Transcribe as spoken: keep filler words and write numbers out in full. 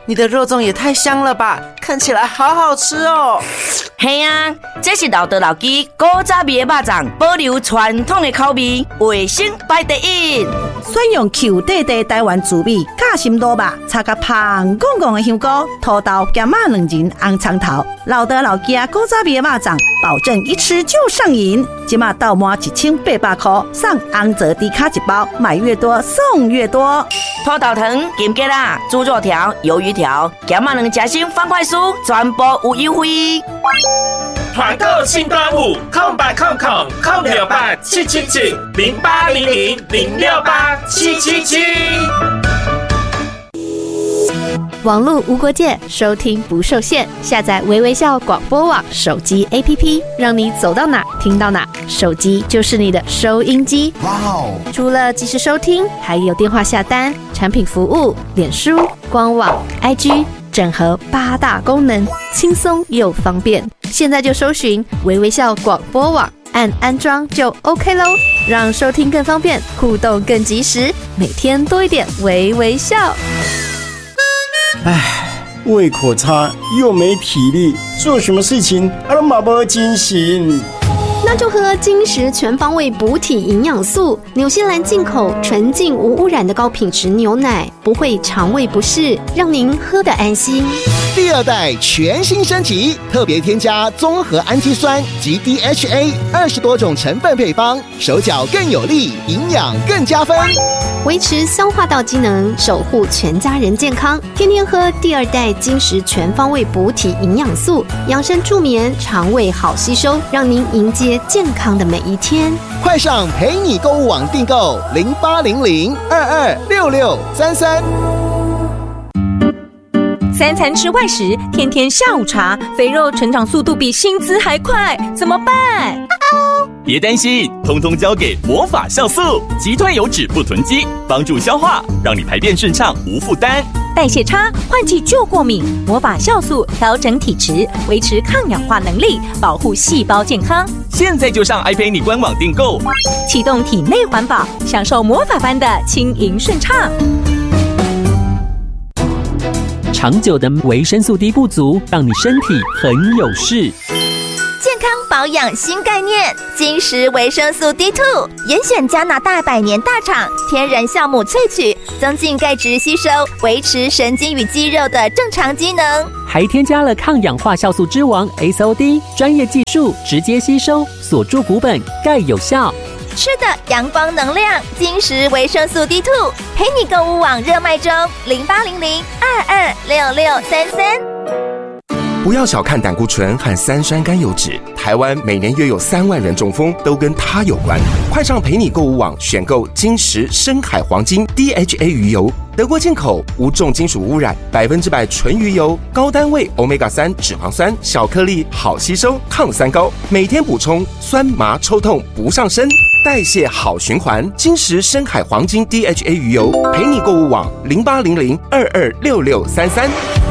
你的肉粽也太香了吧，看起来好好吃哦。 嘿啊，这是老德老鸡古早味的肉粽，保留传统的口味，卫生排第一。 选用 Q 弟弟台湾滋味夹心卤肉，插个香滚滚的香菇、土豆、咸马两仁、红葱头，老德老鸡古早味的肉粽，保证一吃就上瘾。今嘛到满一千八百块，送红泽低卡一包，买越多送越多。 土豆糖、金桔啦、猪肉条、鱿鱼条、咸马两夹心方块酥，全部有优惠。 团购新端午，空八空空空六八七七七零八零零零六八七七七。 网络无国界，收听不受限。下载微微笑广播网手机 A P P， 让你走到哪听到哪，手机就是你的收音机。哇哦！除了即时收听，还有电话下单、产品服务、脸书、官网、I G， 整合八大功能，轻松又方便。现在就搜寻微微笑广播网，按安装就 OK 咯，让收听更方便，互动更及时，每天多一点微微笑。 唉，胃口差又没体力，做什么事情都没有精神。 那就喝金石全方位补体营养素，纽西兰进口纯净无污染的高品质牛奶，不会肠胃不适，让您喝得安心。 第二代全新升级，特别添加综合氨基酸及 D H A 二十多种成分配方，手脚更有力，营养更加分， 维持消化道机能，守护全家人健康。天天喝第二代金石全方位补体营养素，养生助眠，肠胃好吸收，让您迎接健康的每一天。 快上陪你购物网订购零八零零二二六六三三。 三餐吃外食，天天下午茶，肥肉成长速度比薪资还快，怎么办？ 别担心，通通交给魔法酵素，击退油脂不囤积，帮助消化，让你排便顺畅无负担。 代谢差，换季就过敏，魔法酵素调整体质，维持抗氧化能力，保护细胞健康。 现在就上 iPay 官网订购， 启动体内环保，享受魔法般的轻盈顺畅。 长久的维生素 D 不足，让你身体很有事。 健康保养新概念，金石维生素 D 二， 严选加拿大百年大厂天然酵母萃取，增进钙质吸收，维持神经与肌肉的正常机能， 还添加了抗氧化酵素之王 S O D， 专业技术直接吸收，锁住骨本，钙有效。 吃的阳光能量，金石维生素 D 二， 陪你购物网热卖中，零八零零二二六六三三。 不要小看胆固醇和三酸甘油酯，台湾每年约有三万人中风，都跟它有关。快上陪你购物网选购金石深海黄金 D H A 鱼油，德国进口，无重金属污染，百分之百纯鱼油，高单位 欧米伽三 脂肪酸，小颗粒，好吸收，抗三高，每天补充，酸麻抽痛不上身，代谢好循环。金石深海黄金 D H A 鱼油，陪你购物网零八零零二二六六三三。